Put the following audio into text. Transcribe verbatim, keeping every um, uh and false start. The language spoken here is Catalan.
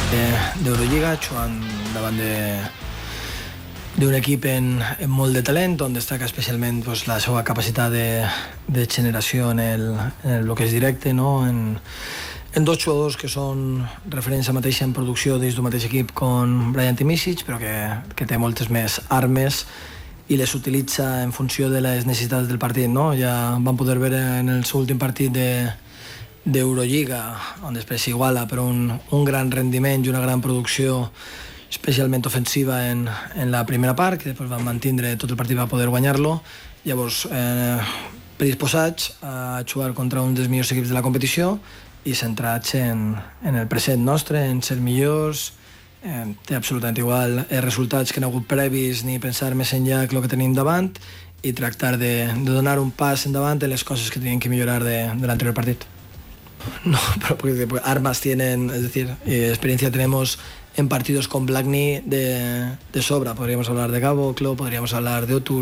d'Eurolliga, jugant davant de d'un equip en, en molt de talent, on destaca especialment pues, la seva capacitat de, de generació en el, en el bloqueig directe, no? en, en dos jugadors que són referència mateixa en producció dins d'un mateix equip com Bryant i Micic, però que, que té moltes més armes i les utilitza en funció de les necessitats del partit, no? Ja vam poder veure en el seu últim partit de d'Eurolliga, on després s'iguala per un, un gran rendiment i una gran producció especialment ofensiva en, en la primera part, que després van mantindre tot el partit, va poder guanyar-lo. Llavors, eh, predisposats a jugar contra un dels millors equips de la competició i centrats en, en el present nostre, en ser millors. Eh, té absolutament igual els resultats que han hagut previs ni pensar més enllà que el que tenim davant i tractar de, de donar un pas endavant en les coses que teníem que millorar de, de l'anterior partit. No, pero porque, porque armas tienen, es decir, eh, experiencia tenemos en partidos con Blackney de, de sobra. Podríamos hablar de Gabo, Klo, podríamos hablar de Otur,